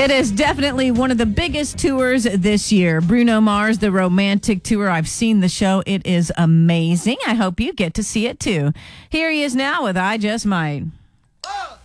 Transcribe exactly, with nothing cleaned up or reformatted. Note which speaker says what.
Speaker 1: It is definitely one of the biggest tours this year. Bruno Mars, the romantic tour. I've seen the show. It is amazing. I hope you get to see it too. Here he is now with I Just Might.